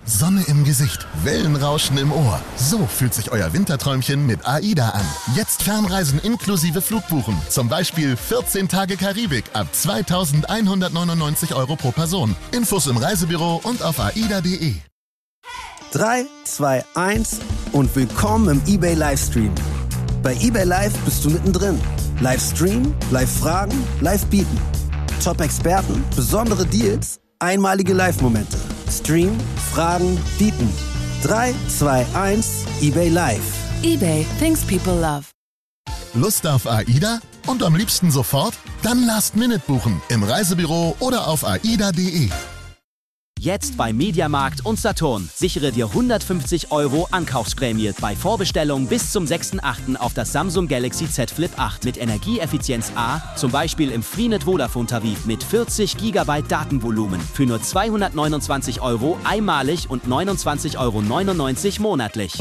Sonne im Gesicht, Wellenrauschen im Ohr. So fühlt sich euer Winterträumchen mit AIDA an. Jetzt Fernreisen inklusive Flugbuchen. Zum Beispiel 14 Tage Karibik ab 2.199 € pro Person. Infos im Reisebüro und auf aida.de. 3, 2, 1 und willkommen im eBay Livestream. Bei eBay Live bist du mittendrin. Livestream, Live-Fragen, Live-Bieten. Top-Experten, besondere Deals, einmalige Live-Momente. Stream, Fragen, Bieten. 3, 2, 1, eBay Live. eBay, things people love. Lust auf AIDA? Und am liebsten sofort? Dann Last-Minute buchen im Reisebüro oder auf aida.de. Jetzt bei Mediamarkt und Saturn. Sichere dir 150 € Ankaufsprämie bei Vorbestellung bis zum 6.8. auf das Samsung Galaxy Z Flip 8 mit Energieeffizienz A, zum Beispiel im Freenet Vodafone Tarif mit 40 GB Datenvolumen für nur 229 € einmalig und 29,99 € monatlich.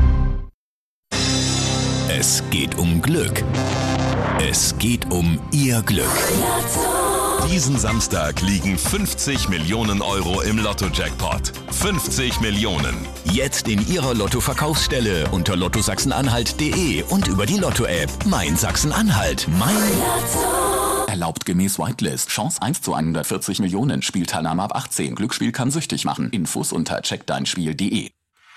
Es geht um Glück. Es geht um Ihr Glück. Diesen Samstag liegen 50 Millionen € im Lotto-Jackpot. 50 Millionen. Jetzt in Ihrer Lotto-Verkaufsstelle unter lottosachsen-anhalt.de und über die Lotto-App. Mein Sachsen-Anhalt. Mein Lotto. Erlaubt gemäß Whitelist. Chance 1 zu 140 Millionen. Spielteilnahme ab 18. Glücksspiel kann süchtig machen. Infos unter checkdeinspiel.de.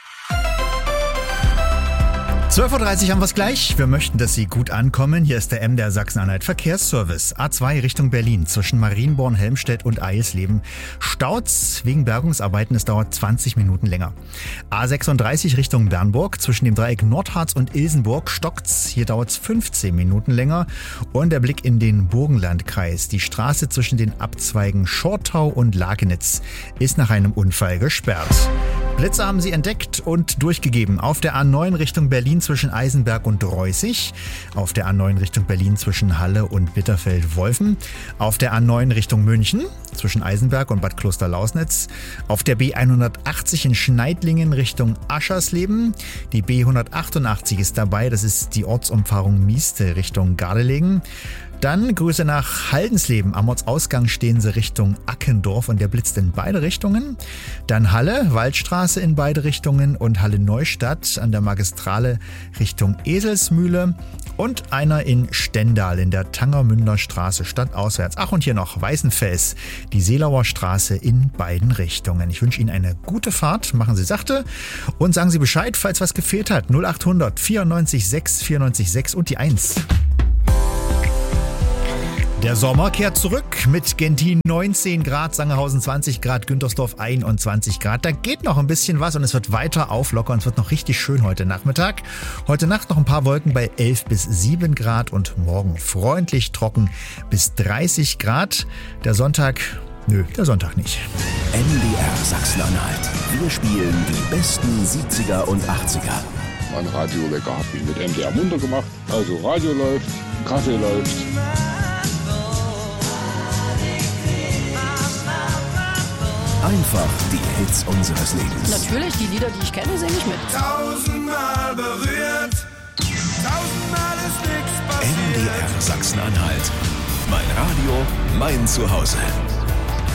12.30 Uhr haben wir es gleich. Wir möchten, dass Sie gut ankommen. Hier ist der MDR Sachsen-Anhalt Verkehrsservice. A2 Richtung Berlin zwischen Marienborn, Helmstedt und Eilsleben. Staut's wegen Bergungsarbeiten. Es dauert 20 Minuten länger. A36 Richtung Bernburg zwischen dem Dreieck Nordharz und Ilsenburg stockt's. Hier dauert's 15 Minuten länger. Und der Blick in den Burgenlandkreis. Die Straße zwischen den Abzweigen Schortau und Lakenitz ist nach einem Unfall gesperrt. Blitze haben sie entdeckt und durchgegeben. Auf der A9 Richtung Berlin zwischen Eisenberg und Reußig. Auf der A9 Richtung Berlin zwischen Halle und Bitterfeld-Wolfen. Auf der A9 Richtung München zwischen Eisenberg und Bad Klosterlausnitz. Auf der B180 in Schneidlingen Richtung Aschersleben. Die B188 ist dabei. Das ist die Ortsumfahrung Mieste Richtung Gardelegen. Dann Grüße nach Haldensleben. Am Ortsausgang stehen sie Richtung Ackendorf und der blitzt in beide Richtungen. Dann Halle, Waldstraße in beide Richtungen und Halle Neustadt an der Magistrale Richtung Eselsmühle. Und einer in Stendal in der Tangermünder Straße stadtauswärts. Ach, und hier noch Weißenfels, die Seelauer Straße in beiden Richtungen. Ich wünsche Ihnen eine gute Fahrt, machen Sie sachte und sagen Sie Bescheid, falls was gefehlt hat. 0800 94 6 94 6 und die 1. Der Sommer kehrt zurück mit Gentin 19 Grad, Sangerhausen 20 Grad, Güntersdorf 21 Grad. Da geht noch ein bisschen was und es wird weiter auflockern. Es wird noch richtig schön heute Nachmittag. Heute Nacht noch ein paar Wolken bei 11 bis 7 Grad und morgen freundlich trocken bis 30 Grad. Der Sonntag nicht. MDR Sachsen-Anhalt. Wir spielen die besten 70er und 80er. Mein Radiowecker hat mich mit MDR munter gemacht. Also Radio läuft, Kaffee läuft. Einfach die Hits unseres Lebens. Natürlich, die Lieder, die ich kenne, singe ich mit. 1000-mal berührt, 1000-mal ist nichts passiert. MDR Sachsen-Anhalt. Mein Radio, mein Zuhause.